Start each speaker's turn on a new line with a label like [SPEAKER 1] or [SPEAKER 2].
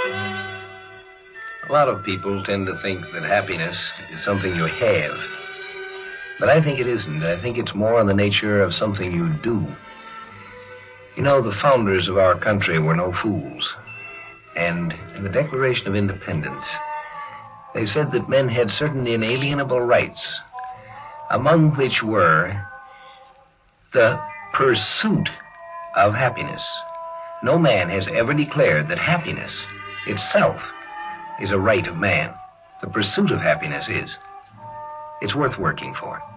[SPEAKER 1] A lot of people tend to think that happiness is something you have. But I think it isn't. I think it's more in the nature of something you do. You know, the founders of our country were no fools. And in the Declaration of Independence, they said that men had certain inalienable rights, among which were the pursuit of happiness. No man has ever declared that happiness itself is a right of man. The pursuit of happiness is. It's worth working for.